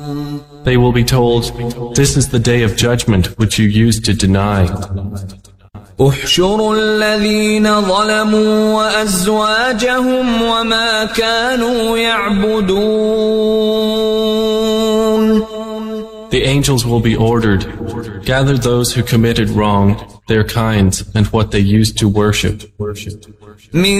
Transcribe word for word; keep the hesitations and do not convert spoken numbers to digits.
They will be told, "This is the day of judgment which you used to deny." احشروا الذين ظلموا وأزواجهم وما كانوا يعبدون. The angels will be ordered, "Gather those who committed wrong, their kinds, and what they used to worship."